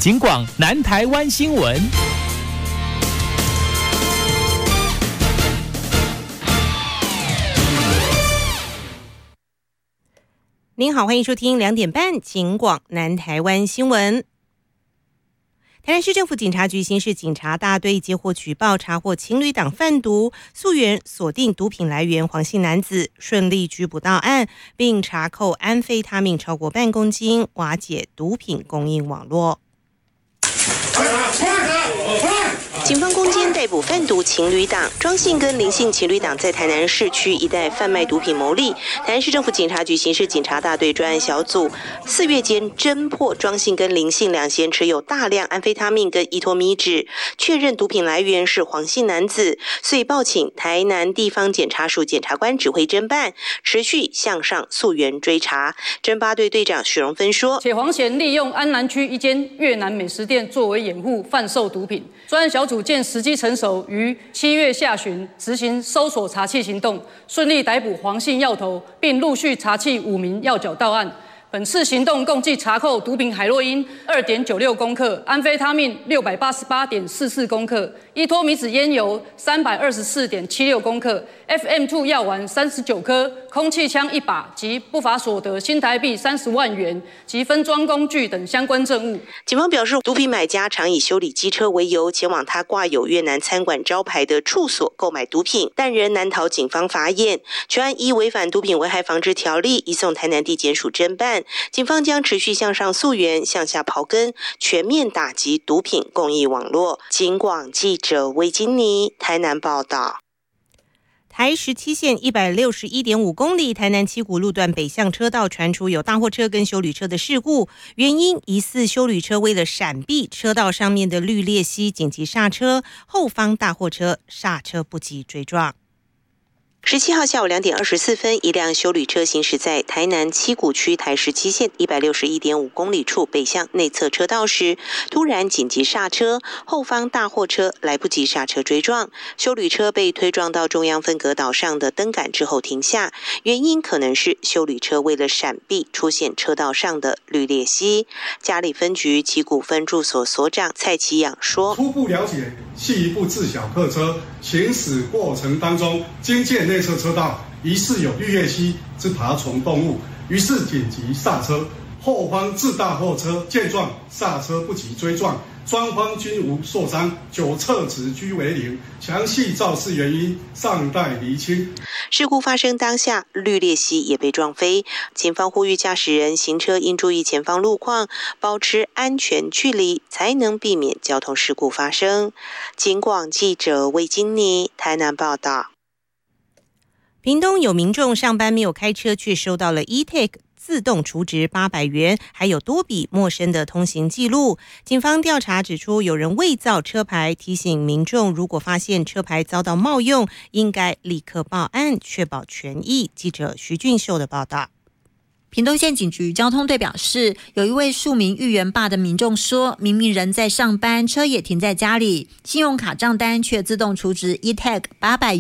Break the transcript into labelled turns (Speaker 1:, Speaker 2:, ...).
Speaker 1: 警广南台湾新闻。
Speaker 2: 您好，欢迎收听2点半警广南台湾新闻。台南市政府警察局刑事警察大队接获举报，查获情侣档贩毒，溯源锁定毒品来源黄姓男子，顺利拘捕到案，并查扣安非他命超过半公斤，瓦解毒品供应网络。警方攻坚逮捕贩毒情侣档，庄姓跟林姓情侣档在台南市区一带贩卖毒品牟利。台南市政府警察局刑事警察大队专案小组4月间侦破庄姓跟林姓两嫌持有大量安非他命跟依托米脂，确认毒品来源是黄姓男子，所以报请台南地方检察署检察官指挥侦办，持续向上溯源追查。侦八队队长许荣芬说，
Speaker 3: 且黄嫌利用安南区一间越南美食店作为掩护贩售毒品，专案小组见时机成熟，于7月下旬执行搜索查缉行动，顺利逮捕黄姓要头，并陆续查缉5名要角到案。本次行动共计查扣毒品海洛因2.96公克、安非他命688.44公克、依托米脂烟油324.76公克、FM2 药丸39颗、空气枪1把及不法所得新台币30万元及分装工具等相关证物。
Speaker 2: 警方表示，毒品买家常以修理机车为由，前往他挂有越南餐馆招牌的处所购买毒品，但仍难逃警方法眼。全案依违反毒品危害防治条例移送台南地检署侦办。警方将持续向上溯源，向下刨根，全面打击毒品供应网络。警广记者魏金妮台南报道。台17线161.5公里台南七股路段北向车道传出有大货车跟休旅车的事故，原因疑似休旅车为了闪避车道上面的绿鬣蜥紧急刹车，后方大货车刹车不及追撞。17号下午2点24分，一辆休旅车行驶在台南七股区台17线161.5公里处北向内侧车道时，突然紧急刹车，后方大货车来不及刹车追撞，休旅车被推撞到中央分隔岛上的灯杆之后停下，原因可能是休旅车为了闪避出现车道上的绿鬣蜥。嘉里分局七股分驻所所长蔡启养说，
Speaker 4: 初步了解是一部自小客车行驶过程当中经界内侧车道疑似有绿鬣蜥之爬虫动物，于是紧急刹车，后方自大货车见状刹车不及追撞，双方均无受伤，9侧值居为0，详细肇事原因尚待厘清。
Speaker 2: 事故发生当下，绿鬣蜥也被撞飞。警方呼吁驾驶人行车应注意前方路况，保持安全距离，才能避免交通事故发生。警广记者魏金妮台南报道。屏东有民众上班没有开车，却收到了 eTag 自动储值800元，还有多笔陌生的通行记录。警方调查指出，有人伪造车牌，提醒民众如果发现车牌遭到冒用，应该立刻报案，确保权益。记者徐俊秀的报道。
Speaker 5: 屏东县警局交通队表示，有一位庶民芋圆爸的民众说，明明人在上班，车也停在家里，信用卡账单却自动储值 eTag800元。